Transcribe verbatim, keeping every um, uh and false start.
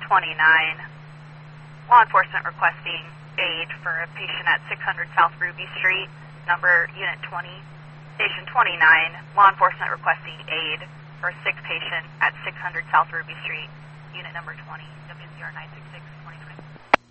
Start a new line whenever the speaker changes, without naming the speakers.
twenty-nine. Law enforcement requesting aid for a patient at six hundred South Ruby Street, number Unit twenty. Station twenty-nine, law enforcement requesting aid for a sick patient at six hundred South Ruby Street, Unit number twenty, W Z R nine six six, twenty twenty.